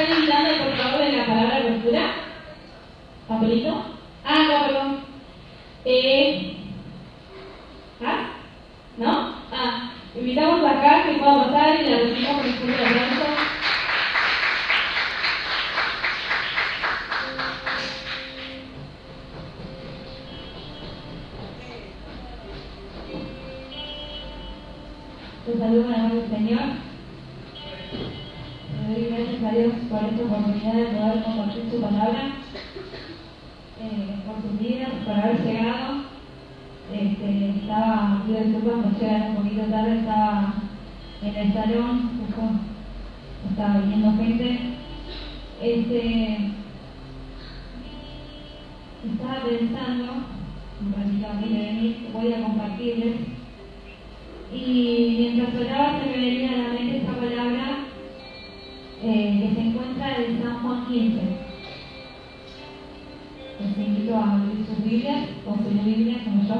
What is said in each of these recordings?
alguien dando por favor en la palabra de lectura? ¿Papelito? Ah, no, perdón. ¿No? Invitamos acá que pueda pasar y la recibimos con el fuerte aplauso. Te saludo en el nombre del Señor. Le doy gracias a Dios por esta oportunidad de poder compartir su palabra, por sus vidas, por haber llegado. Pido disculpas por llegar un poquito tarde, estaba en el salón, justo estaba viniendo gente. Estaba pensando, un ratito antes de venir, voy a compartirles. Y mientras oraba se me venía a la mente esta palabra que se encuentra en San Juan 15. Les invito a abrir sus Biblias, o su Biblia como yo.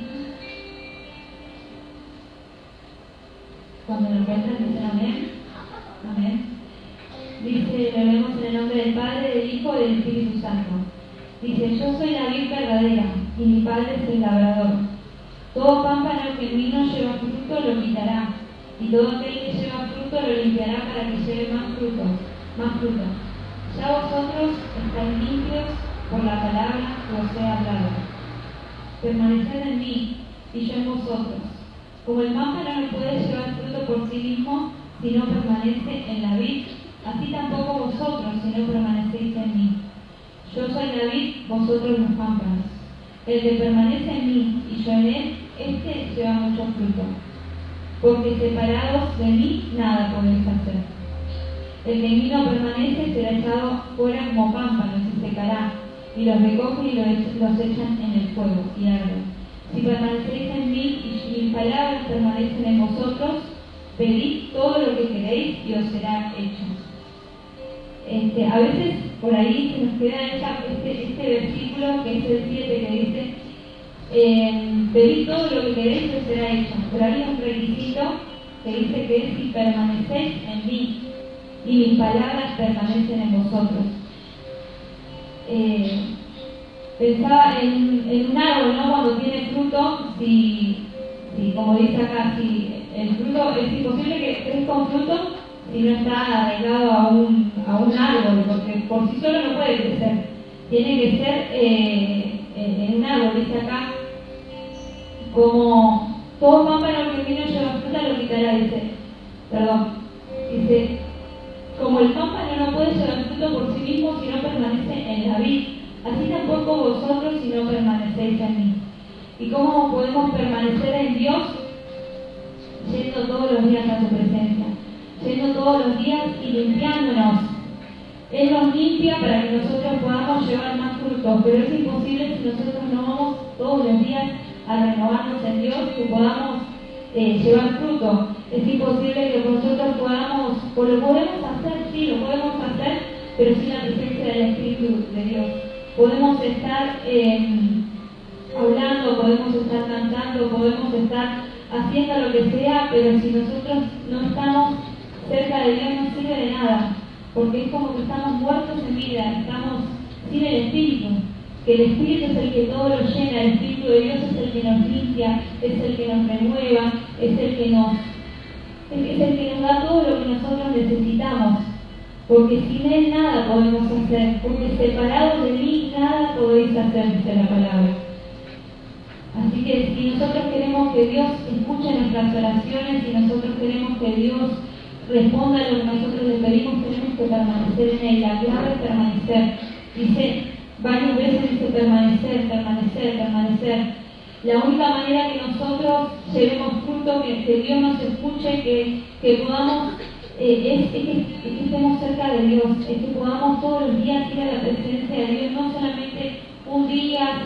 Cuando lo encuentran dicen amén. Amén. Dice, lo leemos en el nombre del Padre, del Hijo y del Espíritu Santo. Dice, yo soy la vid verdadera y mi Padre es el labrador. Todo pámpano que en mí no lleva fruto lo quitará, y todo aquel que lleva fruto lo limpiará para que lleve más fruto. Ya vosotros estáis limpios por la palabra que os he hablado. Permaneced en mí, y yo en vosotros. Como el pámpano no puede llevar fruto por sí mismo si no permanece en la vid, así tampoco vosotros si no permanecéis en mí. Yo soy la vid, vosotros los pámpanos. El que permanece en mí y yo en él, este lleva mucho fruto. Porque separados de mí nada podéis hacer. El que en mí no permanece será echado fuera como pámpano y se secará, y los recogen y los echan en el fuego y arden. Si permanecéis en mí y mis palabras permanecen en vosotros, pedid todo lo que queréis y os será hecho. A veces por ahí se nos queda este versículo que es el 7 que dice pedid todo lo que queréis y os será hecho. Pero hay un requisito que dice que es si permanecéis en mí y mis palabras permanecen en vosotros. Pensaba en un árbol, ¿no? Cuando tiene fruto, si como dice acá, si el fruto es imposible que crezca un fruto si no está arraigado a un árbol, porque por sí solo no puede crecer. Tiene que ser en un árbol, dice acá, como todo pámpano que vino lleva fruta lo quitará, dice, como el pámpano no puede llevar fruto por sí mismo si no permanece en la vid, así tampoco vosotros si no permanecéis en mí. ¿Y cómo podemos permanecer en Dios? Yendo todos los días a su presencia, yendo todos los días y limpiándonos. Él nos limpia para que nosotros podamos llevar más frutos, pero es imposible si nosotros no vamos todos los días a renovarnos en Dios, que podamos llevar fruto. Es imposible que nosotros podamos, pues lo podemos hacer, sí, lo podemos hacer, pero sin la presencia del Espíritu de Dios. Podemos estar hablando, podemos estar cantando, podemos estar haciendo lo que sea, pero si nosotros no estamos cerca de Dios no sirve de nada, porque es como que estamos muertos en vida, estamos sin el Espíritu, que el Espíritu es el que todo lo llena, el Espíritu de Dios es el que nos limpia, es el que nos renueva, es el que nos da todo lo que nosotros necesitamos, porque sin Él nada podemos hacer, porque separados de mí nada podéis hacer, dice la palabra. Así que si nosotros queremos que Dios escuche nuestras oraciones, si nosotros queremos que Dios responda a lo que nosotros le pedimos, tenemos que permanecer en Él. La clave es permanecer. Dice, varias veces dice permanecer. La única manera que nosotros llevemos fruto, que Dios nos escuche, que podamos, es que estemos cerca de Dios, es que podamos todos los días ir a la presencia de Dios, no solamente un día,